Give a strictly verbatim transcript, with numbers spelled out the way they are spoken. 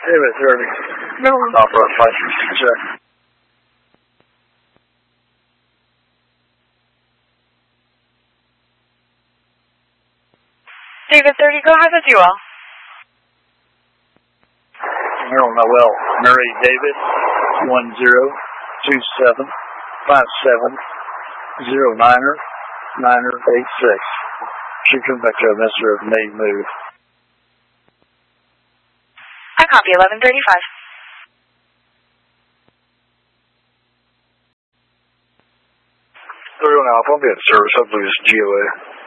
David thirty. No. Top rough license check. David thirty, go ahead with you all. Earl Noel, Murray David, one zero two seven five seven zero niner niner eight six. Should come back to a messenger of May move. I copy eleven thirty-five. thirty-one Alpha, I'll be at service. Hopefully it's G O A.